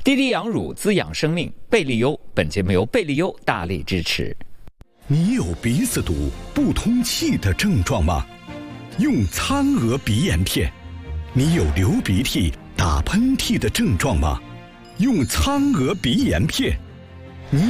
滴滴养乳滋养生命，贝利优。本节目由贝利优大力支持。 你有鼻子堵、不通气的症状吗？用苍娥鼻炎片。你有流鼻涕、打喷嚏的症状吗？用苍娥鼻炎片。